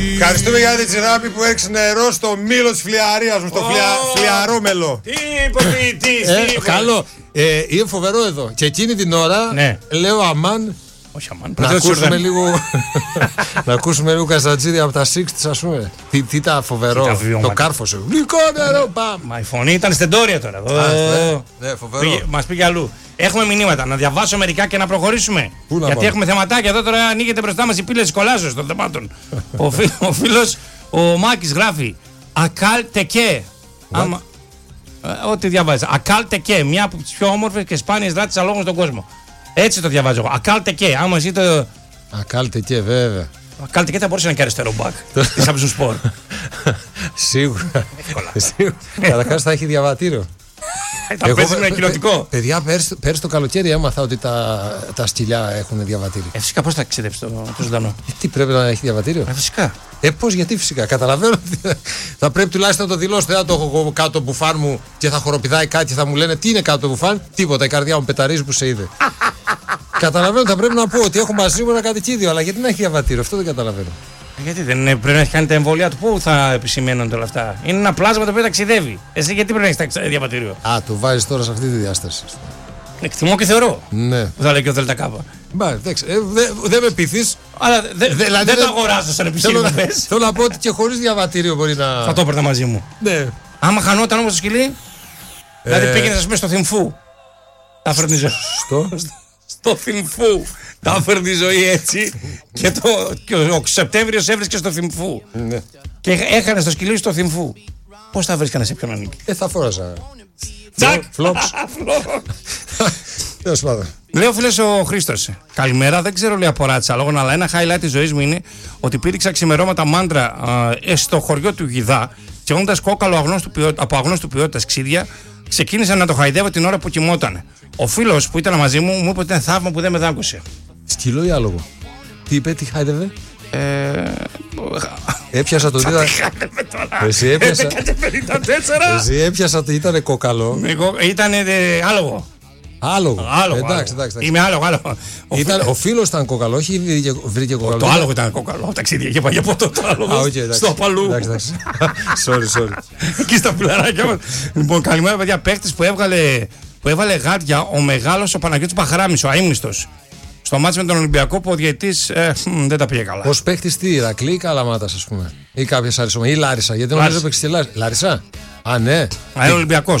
Ευχαριστούμε για τη τσιράπη που έριξε νερό στο μήλο της φλιαρίας μου, στο φλιαρόμελο. Τι υποποιητής, καλό. Είναι φοβερό εδώ. Και εκείνη την ώρα λέω αμάν. Όχι αμάν, να ακούσουμε λίγο Καζατζίδη από τα 60's, ας πούμε. Τι ήταν φοβερό. Το κάρφωσε. Γλυκό νερό, πάμε. Μα η φωνή ήταν στεντόρια τώρα. Ναι, φοβερό. Μας πήγε αλλού. Έχουμε μηνύματα. Να διαβάσω μερικά και να προχωρήσουμε. Γιατί έχουμε θεματάκια εδώ τώρα. Ανοίγεται μπροστά μας η πύλη της κολάσεως των θεμάτων. Ο φίλος ο Μάκης γράφει Ακάλ Τεκέ. Ό,τι διαβάζει. Ακάλ Τεκέ. Μια από τις πιο όμορφες και σπάνιες δράτες αλόγων στον κόσμο. Έτσι το διαβάζω εγώ. Ακάλ Τεκέ. Άμα εσύ το. Ακάλ Τεκέ, βέβαια. Ακάλ Τεκέ θα μπορούσε να είναι και αριστερό μπακ τη Samsung Sport. Σίγουρα. Καταρχάς θα έχει διαβατήριο. Θα παίζει με κοινοτικό. Παιδιά, πέρσι το καλοκαίρι έμαθα ότι τα σκυλιά έχουν διαβατήριο. Φυσικά πώς θα ταξιδέψει το ζωντανό. Τι πρέπει να έχει διαβατήριο. Φυσικά. Πώς, γιατί φυσικά. Καταλαβαίνω ότι θα πρέπει τουλάχιστον να το δηλώσετε. Δεν θα το έχω κάτω το μπουφάν μου και θα χοροπηδάει κάτι και θα μου λένε τι είναι κάτω το μπουφάν. Τίποτα. Η καρδιά μου πεταρίζει που σε είδε. Καταλαβαίνω, θα πρέπει να πω ότι έχω μαζί μου ένα κατοικίδιο. Αλλά γιατί να έχει διαβατήριο, αυτό δεν καταλαβαίνω. Γιατί δεν είναι, πρέπει να έχει κάνει τα εμβόλια του, πού θα επισημαίνονται όλα αυτά. Είναι ένα πλάσμα το οποίο ταξιδεύει. Εσύ γιατί πρέπει να έχει διαβατήριο. Το βάζει τώρα σε αυτή τη διάσταση. Εκτιμώ και θεωρώ. Ναι. Που θα λέει και ο ΔΚ. Δεν με πείθεις. Αλλά δεν το αγοράζω σαν επιχείρημα. Θέλω να πω ότι και χωρίς διαβατήριο μπορεί να. Θα το έπαιρνα μαζί μου. Ναι. Άμα χανόταν όμως το σκυλί. Δηλαδή πήγαινε, ας πούμε, στο Θυμφού. Τα φέρνει ζωή. Στο Θυμφού. Τα φέρνει η ζωή έτσι. Και ο Σεπτέμβριος έβρισκε στο Θυμφού. Και έχανε το σκυλί στο Θυμφού. Πώς θα βρίσκανε σε ποιον ανήκει. Θα φόραζα. Τσακ! Φλόψ. Τέλος πάντων. Λέει ο φίλος ο Χρήστος. Καλημέρα, δεν ξέρω λέει από ράτσα λόγω, αλλά ένα highlight της ζωής μου είναι ότι πήριξα ξημερώματα μάντρα στο χωριό του Γιδά και όντας κόκαλο από αγνώστου ποιότητας ξύδια, ξεκίνησα να το χαϊδεύω την ώρα που κοιμόταν. Ο φίλος που ήταν μαζί μου μου είπε ότι ήταν θαύμα που δεν με δάγκωσε. Σκύλο ή άλογο. Τι είπε, τι χάιδευε. Έπιασα το ότι ήταν. Εσύ έπιασα ότι ήταν κόκαλο. Ήταν άλογο. Άλογο. Εντάξει. Είμαι άλογο. Ο φίλος ήταν κόκαλο, όχι βρήκε κόκαλο. Το άλογο ήταν κόκαλο. Ταξίδια και πάει από το άλογο. Στο παλού. Sorry. Εκεί στα πουλαράκια μας. Λοιπόν, καλημέρα παιδιά. Παίχτης που έβαλε γάτια ο μεγάλος ο Παναγιώτης Παχαράμης, ο αείμνηστος. Στο μάτς με τον Ολυμπιακό που ο διαιτητής δεν τα πήγε καλά. Ως παίχτης τι, Ηρακλή ή Καλαμάτας, ας πούμε. Ή κάποιες αρισομές. Ή Λάρισα. Γιατί νομίζω παίξει και Λάρισα. Α, ναι. Ολυμπιακός.